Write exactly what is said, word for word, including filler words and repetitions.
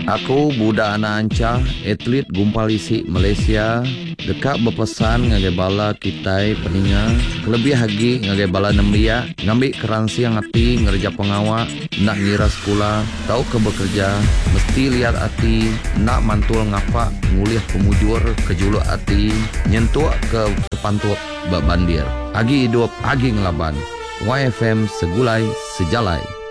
Aku budak anak anca, atlet gumpal isi Malaysia. Dekat berpesan ngagai bala kita peninga. Lebih lagi ngagai bala nembia. Ngambil keransi yang hati ngerja pengawak. Nak ngira sekolah, tahu ke bekerja. Mesti lihat hati. Nak mantul ngapa nguliah pemujur kejuluk hati. Nyentuh ke pantuk berbandir. Agi hidup, agi ngelaban. Y F M segulai sejalai.